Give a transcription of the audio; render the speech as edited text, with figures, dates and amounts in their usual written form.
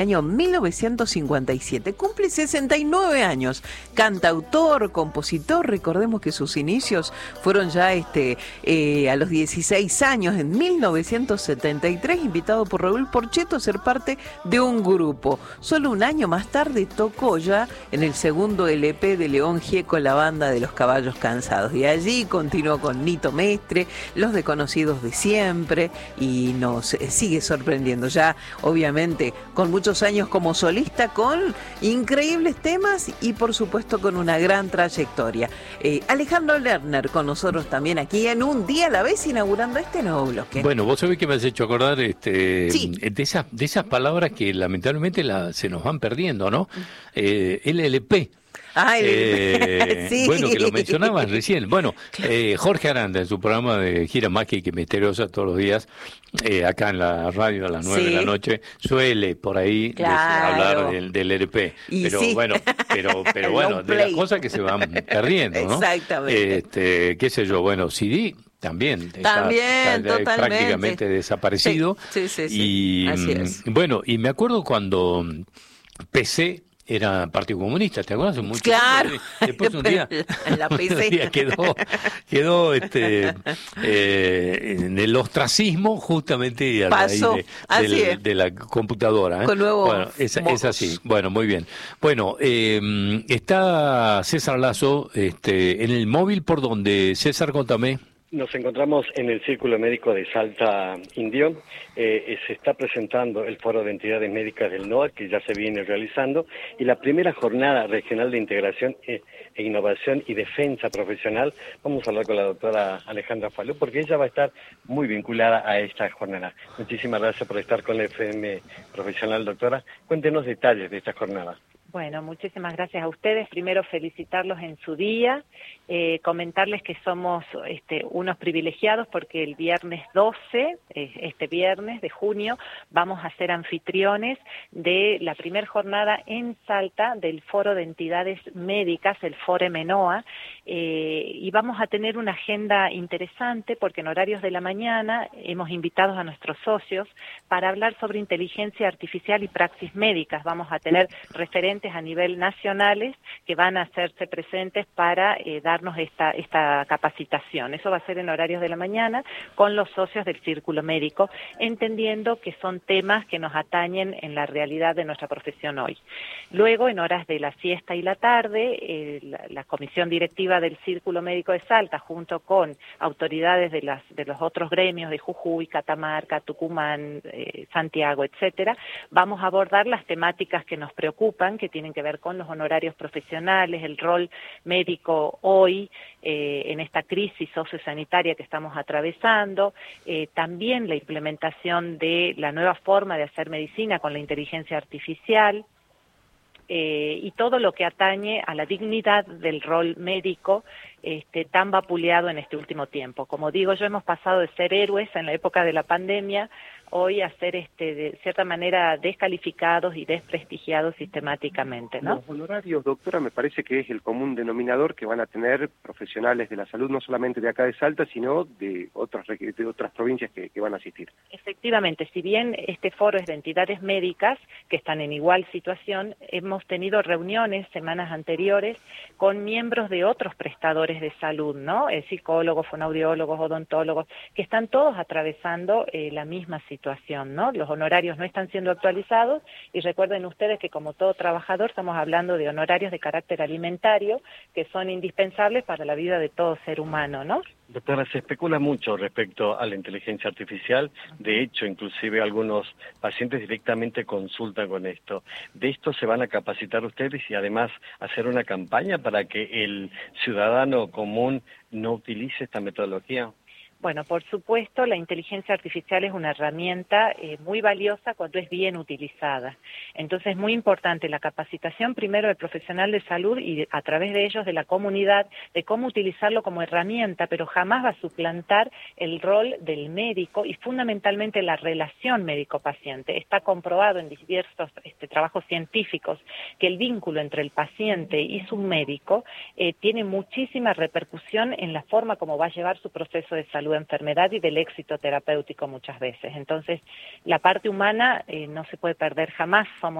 Año 1957, cumple 69 años, cantautor, compositor. Recordemos que sus inicios fueron ya a los 16 años, en 1973, invitado por Raúl Porcheto a ser parte de un grupo. Solo un año más tarde tocó ya en el segundo LP de León Gieco, la banda de los Caballos Cansados, y allí continuó con Nito Mestre, Los Desconocidos de Siempre, y nos sigue sorprendiendo ya, obviamente, con muchos años como solista, con increíbles temas y por supuesto con una gran trayectoria. Alejandro Lerner con nosotros también aquí en Un Día a la Vez, inaugurando este nuevo bloque. Bueno, vos sabés que me has hecho acordar Sí. de esas palabras que lamentablemente se nos van perdiendo, ¿no? LLP. Sí. Bueno, que lo mencionabas recién. Bueno, Jorge Aranda en su programa de Gira Mágica y Misteriosa todos los días, acá en la radio a las 9 de la noche, suele por ahí hablar del LP. Pero sí. pero bueno, de las cosas que se van perdiendo, ¿no? Exactamente. Qué sé yo, bueno, CD también está totalmente. prácticamente desaparecido. Sí. Y así es. bueno, y me acuerdo cuando PC era Partido Comunista, ¿te acuerdas? Mucho claro. tiempo. Después un día, la PC. un día quedó en el ostracismo justamente a Pasó. de la computadora. Con nuevos bueno, es así. Bueno, muy bien. Bueno, está César Lazo en el móvil. ¿Por donde? César, contame. Nos encontramos en el Círculo Médico de Salta Indio. Se está presentando el Foro de Entidades Médicas del NOA, que ya se viene realizando, y la primera jornada regional de integración e innovación y defensa profesional. Vamos a hablar con la doctora Alejandra Falú, porque ella va a estar muy vinculada a esta jornada. Muchísimas gracias por estar con la FM Profesional, doctora. Cuéntenos detalles de esta jornada. Bueno, muchísimas gracias a ustedes. Primero, felicitarlos en su día, comentarles que somos unos privilegiados porque el viernes 12, este viernes de junio, vamos a ser anfitriones de la primer jornada en Salta del Foro de Entidades Médicas, el FOREMENOA, y vamos a tener una agenda interesante porque en horarios de la mañana hemos invitado a nuestros socios para hablar sobre inteligencia artificial y praxis médicas. Vamos a tener referentes a nivel nacionales que van a hacerse presentes para darnos esta capacitación. Eso va a ser en horarios de la mañana con los socios del Círculo Médico, entendiendo que son temas que nos atañen en la realidad de nuestra profesión hoy. Luego, en horas de la siesta y la tarde, la comisión directiva del Círculo Médico de Salta, junto con autoridades de los otros gremios de Jujuy, Catamarca, Tucumán, Santiago, etcétera, vamos a abordar las temáticas que nos preocupan, que tienen que ver con los honorarios profesionales, el rol médico hoy en esta crisis sociosanitaria que estamos atravesando, también la implementación de la nueva forma de hacer medicina con la inteligencia artificial, y todo lo que atañe a la dignidad del rol médico tan vapuleado en este último tiempo. Como digo, hemos pasado de ser héroes en la época de la pandemia hoy a ser de cierta manera descalificados y desprestigiados sistemáticamente, ¿no? Los honorarios, doctora, me parece que es el común denominador que van a tener profesionales de la salud, no solamente de acá de Salta, sino de otras provincias que van a asistir. Efectivamente, si bien este foro es de entidades médicas que están en igual situación, hemos tenido reuniones semanas anteriores con miembros de otros prestadores de salud, ¿no? Psicólogos, fonoaudiólogos, odontólogos, que están todos atravesando la misma situación, ¿no? Los honorarios no están siendo actualizados y recuerden ustedes que como todo trabajador estamos hablando de honorarios de carácter alimentario que son indispensables para la vida de todo ser humano, ¿no? Doctora, se especula mucho respecto a la inteligencia artificial. De hecho, inclusive algunos pacientes directamente consultan con esto. ¿De esto se van a capacitar ustedes y además hacer una campaña para que el ciudadano común no utilice esta metodología? Bueno, por supuesto, la inteligencia artificial es una herramienta muy valiosa cuando es bien utilizada. Entonces es muy importante la capacitación primero del profesional de salud y a través de ellos de la comunidad de cómo utilizarlo como herramienta, pero jamás va a suplantar el rol del médico y fundamentalmente la relación médico-paciente. Está comprobado en diversos trabajos científicos que el vínculo entre el paciente y su médico tiene muchísima repercusión en la forma como va a llevar su proceso de salud tu enfermedad y del éxito terapéutico muchas veces. Entonces, la parte humana no se puede perder jamás. Somos